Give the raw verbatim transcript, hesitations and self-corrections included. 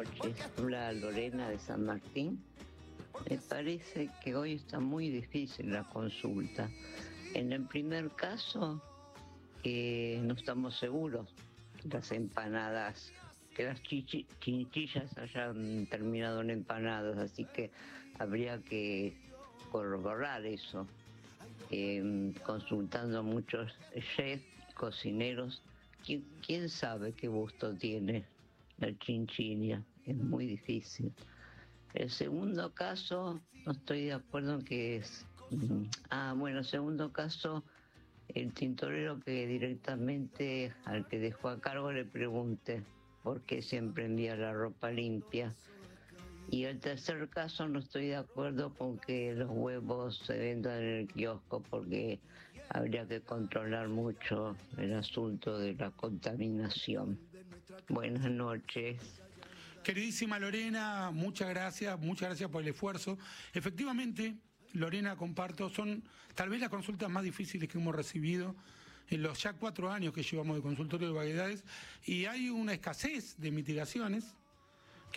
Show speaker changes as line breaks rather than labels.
noches. Habla Lorena de San Martín. Me parece que hoy está muy difícil la consulta. En el primer caso, eh, no estamos seguros que las empanadas, que las chichi, chinchillas hayan terminado en empanadas, así que habría que corroborar eso, eh, consultando a muchos chefs, cocineros. ¿Quién, quién sabe qué gusto tiene la chinchilla? Es muy difícil. El segundo caso, no estoy de acuerdo en que es... Ah, bueno, el segundo caso, el tintorero que directamente al que dejó a cargo le pregunte por qué siempre envía la ropa limpia. Y el tercer caso, no estoy de acuerdo con que los huevos se vendan en el kiosco, porque habría que controlar mucho el asunto de la contaminación. Buenas noches.
Queridísima Lorena, muchas gracias, muchas gracias por el esfuerzo. Efectivamente, Lorena, comparto, son tal vez las consultas más difíciles que hemos recibido en los ya cuatro años que llevamos de consultorio de vaguedades, y hay una escasez de mitigaciones.